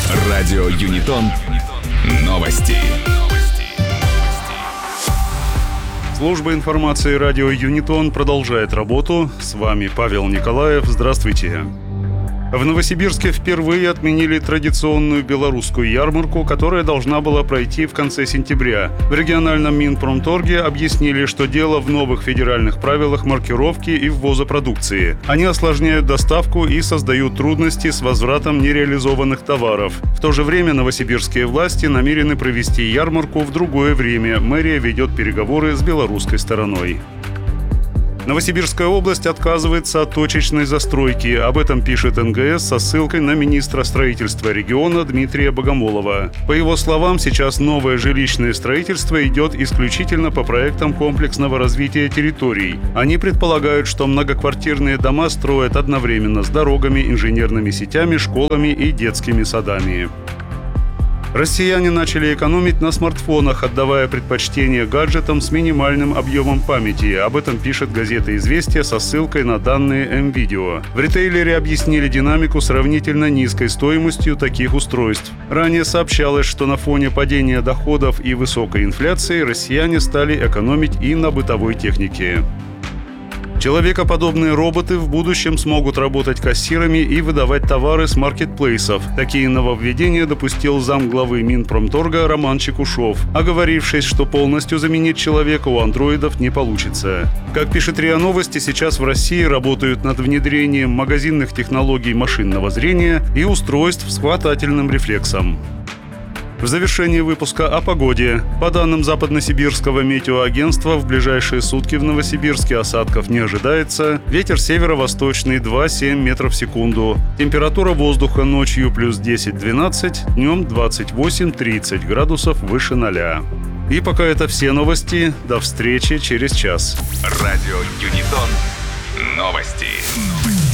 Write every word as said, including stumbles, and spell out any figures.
Радио Юнитон. Новости. Служба информации радио Юнитон продолжает работу. С вами Павел Николаев. Здравствуйте. В Новосибирске впервые отменили традиционную белорусскую ярмарку, которая должна была пройти в конце сентября. В региональном Минпромторге объяснили, что дело в новых федеральных правилах маркировки и ввоза продукции. Они осложняют доставку и создают трудности с возвратом нереализованных товаров. В то же время новосибирские власти намерены провести ярмарку в другое время. Мэрия ведет переговоры с белорусской стороной. Новосибирская область отказывается от точечной застройки. Об этом пишет эн гэ эс со ссылкой на министра строительства региона Дмитрия Богомолова. По его словам, сейчас новое жилищное строительство идет исключительно по проектам комплексного развития территорий. Они предполагают, что многоквартирные дома строят одновременно с дорогами, инженерными сетями, школами и детскими садами. Россияне начали экономить на смартфонах, отдавая предпочтение гаджетам с минимальным объемом памяти. Об этом пишет газета «Известия» со ссылкой на данные М-Видео. В ритейлере объяснили динамику сравнительно низкой стоимостью таких устройств. Ранее сообщалось, что на фоне падения доходов и высокой инфляции россияне стали экономить и на бытовой технике. Человекоподобные роботы в будущем смогут работать кассирами и выдавать товары с маркетплейсов. Такие нововведения допустил замглавы Минпромторга Роман Чекушев, оговорившись, что полностью заменить человека у андроидов не получится. Как пишет РИА Новости, сейчас в России работают над внедрением магазинных технологий машинного зрения и устройств с хватательным рефлексом. В завершении выпуска о погоде. По данным Западносибирского метеоагентства, в ближайшие сутки в Новосибирске осадков не ожидается. Ветер северо-восточный два-семь метров в секунду. Температура воздуха ночью плюс десять-двенадцать, днем двадцать восемь-тридцать градусов выше ноля. И пока это все новости. До встречи через час. Радио Юнитон. Новости.